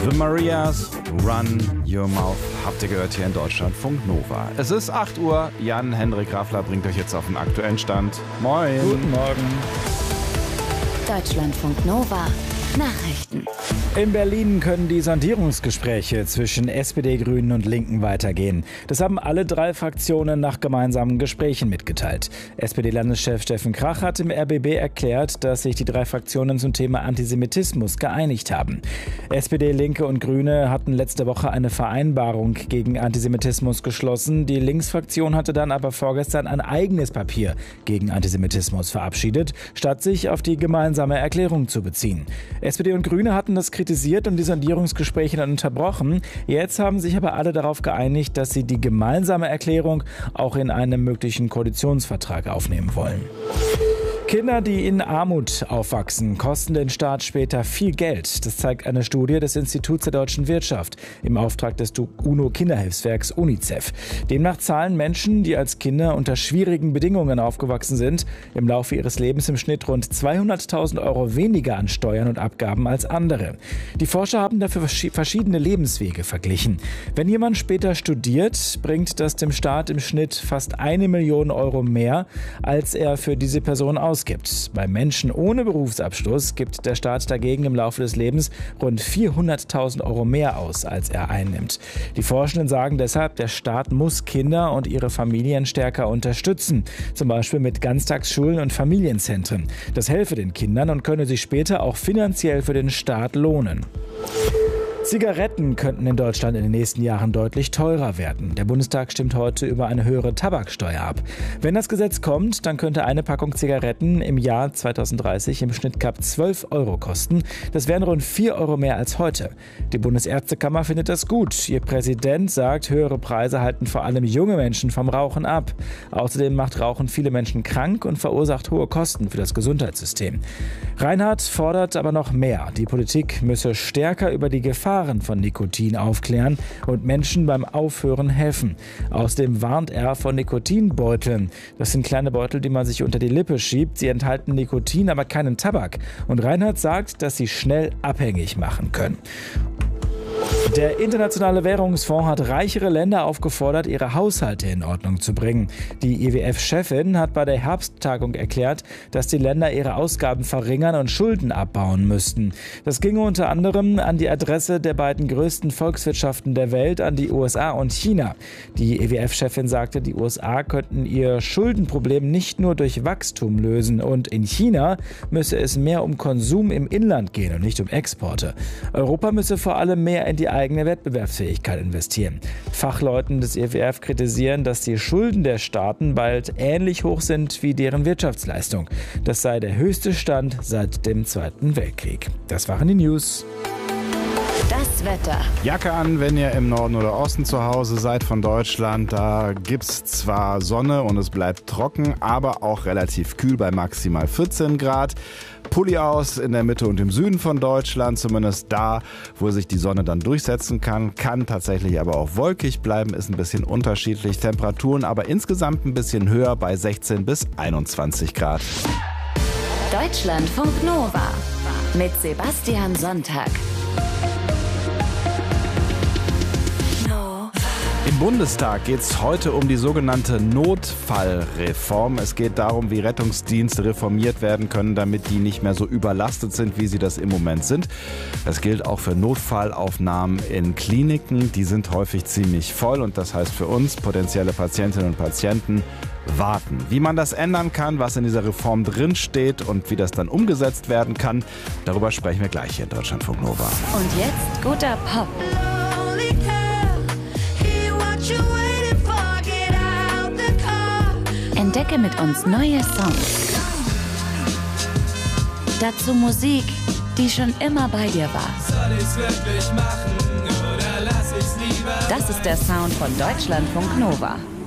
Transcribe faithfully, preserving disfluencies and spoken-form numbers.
The Marias, Run Your Mouth, habt ihr gehört hier in Deutschlandfunk Nova. Es ist acht Uhr, Jan-Hendrik Raffler bringt euch jetzt auf den aktuellen Stand. Moin. Guten Morgen. Deutschlandfunk Nova. Nachrichten. In Berlin können die Sondierungsgespräche zwischen S P D, Grünen und Linken weitergehen. Das haben alle drei Fraktionen nach gemeinsamen Gesprächen mitgeteilt. S P D-Landeschef Steffen Krach hat im R B B erklärt, dass sich die drei Fraktionen zum Thema Antisemitismus geeinigt haben. S P D, Linke und Grüne hatten letzte Woche eine Vereinbarung gegen Antisemitismus geschlossen. Die Linksfraktion hatte dann aber vorgestern ein eigenes Papier gegen Antisemitismus verabschiedet, statt sich auf die gemeinsame Erklärung zu beziehen. S P D und Grüne hatten das kritisiert und die Sondierungsgespräche dann unterbrochen. Jetzt haben sich aber alle darauf geeinigt, dass sie die gemeinsame Erklärung auch in einem möglichen Koalitionsvertrag aufnehmen wollen. Kinder, die in Armut aufwachsen, kosten den Staat später viel Geld. Das zeigt eine Studie des Instituts der deutschen Wirtschaft im Auftrag des UNO-Kinderhilfswerks UNICEF. Demnach zahlen Menschen, die als Kinder unter schwierigen Bedingungen aufgewachsen sind, im Laufe ihres Lebens im Schnitt rund zweihunderttausend Euro weniger an Steuern und Abgaben als andere. Die Forscher haben dafür verschiedene Lebenswege verglichen. Wenn jemand später studiert, bringt das dem Staat im Schnitt fast eine Million Euro mehr, als er für diese Person ausgibt. Bei Menschen ohne Berufsabschluss gibt der Staat dagegen im Laufe des Lebens rund vierhunderttausend Euro mehr aus, als er einnimmt. Die Forschenden sagen deshalb, der Staat muss Kinder und ihre Familien stärker unterstützen, zum Beispiel mit Ganztagsschulen und Familienzentren. Das helfe den Kindern und könne sich später auch finanziell für den Staat lohnen. Zigaretten könnten in Deutschland in den nächsten Jahren deutlich teurer werden. Der Bundestag stimmt heute über eine höhere Tabaksteuer ab. Wenn das Gesetz kommt, dann könnte eine Packung Zigaretten im Jahr zweitausenddreißig im Schnitt knapp zwölf Euro kosten. Das wären rund vier Euro mehr als heute. Die Bundesärztekammer findet das gut. Ihr Präsident sagt, höhere Preise halten vor allem junge Menschen vom Rauchen ab. Außerdem macht Rauchen viele Menschen krank und verursacht hohe Kosten für das Gesundheitssystem. Reinhardt fordert aber noch mehr. Die Politik müsse stärker über die Gefahren von Nikotin aufklären und Menschen beim Aufhören helfen. Außerdem warnt er vor Nikotinbeuteln. Das sind kleine Beutel, die man sich unter die Lippe schiebt. Sie enthalten Nikotin, aber keinen Tabak. Und Reinhardt sagt, dass sie schnell abhängig machen können. Der Internationale Währungsfonds hat reichere Länder aufgefordert, ihre Haushalte in Ordnung zu bringen. Die I W F-Chefin hat bei der Herbsttagung erklärt, dass die Länder ihre Ausgaben verringern und Schulden abbauen müssten. Das ginge unter anderem an die Adresse der beiden größten Volkswirtschaften der Welt, an die U S A und China. Die I W F-Chefin sagte, die U S A könnten ihr Schuldenproblem nicht nur durch Wachstum lösen und in China müsse es mehr um Konsum im Inland gehen und nicht um Exporte. Europa müsse vor allem mehr in die eigene Wettbewerbsfähigkeit investieren. Fachleuten des I W F kritisieren, dass die Schulden der Staaten bald ähnlich hoch sind wie deren Wirtschaftsleistung. Das sei der höchste Stand seit dem Zweiten Weltkrieg. Das waren die News. Das Wetter. Jacke an, wenn ihr im Norden oder Osten zu Hause seid von Deutschland. Da gibt's zwar Sonne und es bleibt trocken, aber auch relativ kühl bei maximal vierzehn Grad. Pulli aus in der Mitte und im Süden von Deutschland, zumindest da, wo sich die Sonne dann durchsetzen kann. Kann tatsächlich aber auch wolkig bleiben, ist ein bisschen unterschiedlich. Temperaturen aber insgesamt ein bisschen höher bei sechzehn bis einundzwanzig Grad. Deutschlandfunk Nova mit Sebastian Sonntag. Im Bundestag geht es heute um die sogenannte Notfallreform. Es geht darum, wie Rettungsdienste reformiert werden können, damit die nicht mehr so überlastet sind, wie sie das im Moment sind. Das gilt auch für Notfallaufnahmen in Kliniken. Die sind häufig ziemlich voll und das heißt für uns, potenzielle Patientinnen und Patienten, warten. Wie man das ändern kann, was in dieser Reform drinsteht und wie das dann umgesetzt werden kann, darüber sprechen wir gleich hier in Deutschlandfunk Nova. Und jetzt guter Pop. Entdecke mit uns neue Songs. Dazu Musik, die schon immer bei dir war. Soll ich's wirklich machen oder lass ich's lieber? Das ist der Sound von Deutschlandfunk Nova.